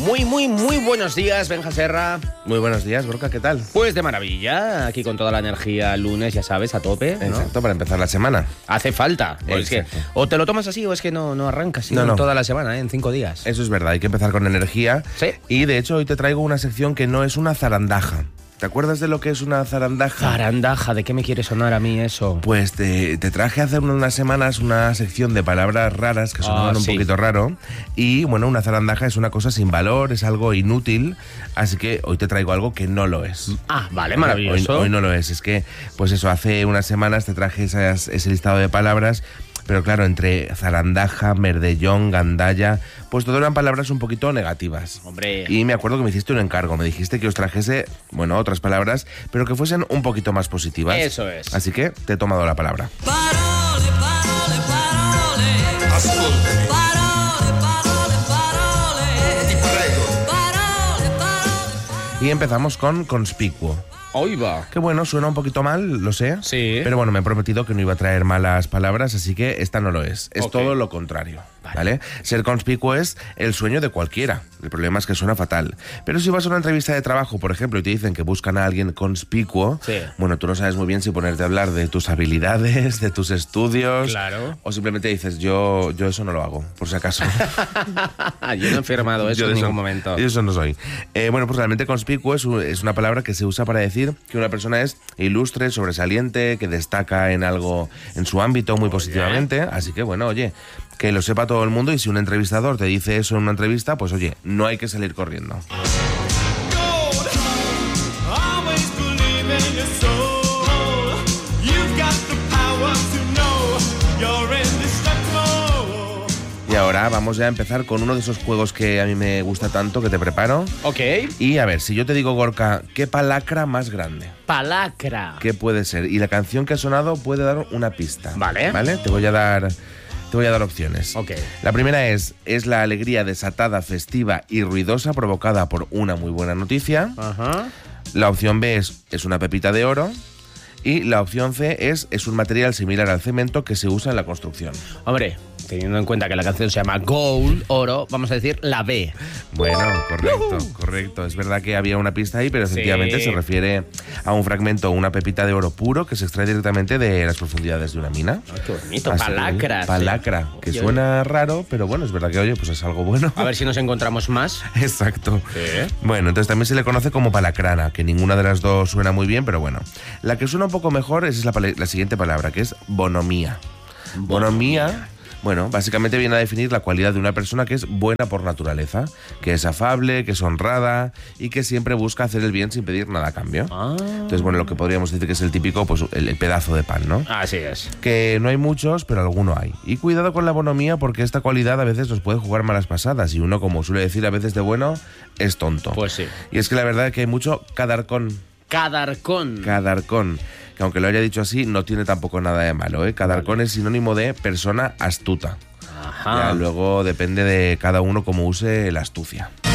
Muy buenos días, Benja Serra. Muy buenos días, Gorka, ¿qué tal? Pues de maravilla, aquí con toda la energía lunes, ya sabes, a tope, ¿no? Exacto, para empezar la semana. Hace falta, es que o te lo tomas así o es que no arrancas toda la semana, en 5 días. Eso es verdad, hay que empezar con energía. Sí. Y de hecho hoy te traigo una sección que no es una zarandaja. ¿Te acuerdas de lo que es una zarandaja? Zarandaja, ¿de qué me quiere sonar a mí eso? Pues te traje hace unas semanas una sección de palabras raras que sonaban un poquito raro. Y bueno, una zarandaja es una cosa sin valor, es algo inútil. Así que hoy te traigo algo que no lo es. Ah, vale, maravilloso. Hoy no lo es. Es que, pues eso, hace unas semanas te traje ese listado de palabras. Pero claro, entre zarandaja, merdellón, gandalla, pues todo eran palabras un poquito negativas. Hombre. Y me acuerdo que me hiciste un encargo, me dijiste que os trajese, bueno, otras palabras, pero que fuesen un poquito más positivas. Eso es. Así que te he tomado la palabra. Parole, parole, parole. Ascoltami. Parole, parole, parole. Ti prego. Parole, parole. Y empezamos con conspicuo. Hoy va. Que bueno, suena un poquito mal, lo sé. Sí. Pero bueno, me he prometido que no iba a traer malas palabras, así que esta no lo es. Es Ok. todo lo contrario, ¿vale? Ser conspicuo es el sueño de cualquiera. El problema es que suena fatal. Pero si vas a una entrevista de trabajo, por ejemplo, y te dicen que buscan a alguien conspicuo, Sí. bueno, tú no sabes muy bien si ponerte a hablar de tus habilidades, de tus estudios. Claro. O simplemente dices, yo eso no lo hago, por si acaso. Yo no he firmado eso Yo en de ningún momento. Yo eso no soy. Bueno, pues realmente conspicuo es una palabra que se usa para decir que una persona es ilustre, sobresaliente, que destaca en algo en su ámbito muy positivamente. Así que bueno, oye, que lo sepa todo el mundo, y si un entrevistador te dice eso en una entrevista, pues oye, no hay que salir corriendo. Gold. Always believe in your soul. You've got the power to know you're indestructible. Y ahora vamos ya a empezar con uno de esos juegos que a mí me gusta tanto, que te preparo. Ok. Y a ver, si yo te digo, Gorka, ¿qué palacra más grande? Palacra. ¿Qué puede ser? Y la canción que ha sonado puede dar una pista. Vale. ¿Vale? Te voy a dar opciones. Ok. La primera es la alegría desatada, festiva y ruidosa provocada por una muy buena noticia. Ajá. La opción B es una pepita de oro. Y la opción C es un material similar al cemento que se usa en la construcción. Hombre, teniendo en cuenta que la canción se llama Gold, oro, vamos a decir la B. Bueno, correcto. Es verdad que había una pista ahí, pero Sí. efectivamente se refiere a un fragmento, una pepita de oro puro que se extrae directamente de las profundidades de una mina. Ay, qué bonito, Así que, palacra. palacra, que Oye, suena raro, pero bueno, es verdad que, oye, pues es algo bueno. A ver si nos encontramos más. Exacto. Sí. Bueno, entonces también se le conoce como palacrana, que ninguna de las dos suena muy bien, pero bueno. La que suena un poco mejor es la siguiente palabra, que es bonomía. Bonomía, bueno, básicamente viene a definir la cualidad de una persona que es buena por naturaleza, que es afable, que es honrada y que siempre busca hacer el bien sin pedir nada a cambio. Ah. Entonces, bueno, lo que podríamos decir que es el típico, pues el pedazo de pan, ¿no? Así es. Que no hay muchos, pero alguno hay. Y cuidado con la bonomía, porque esta cualidad a veces nos puede jugar malas pasadas, y uno, como suele decir a veces de bueno, es tonto. Pues sí. Y es que la verdad es que hay mucho cadarcón, Cadarcón. que aunque lo haya dicho así, no tiene tampoco nada de malo, ¿eh? Cadarcón es sinónimo de persona astuta. Ajá. Ya luego depende de cada uno cómo use la astucia.